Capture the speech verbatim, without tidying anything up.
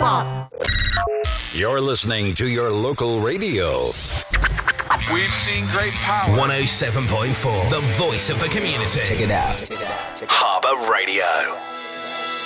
hop. You're listening to your local radio. We've seen great power. one oh seven point four, the voice of the community. Check it out. Check it out. Check it out. Harbour Radio.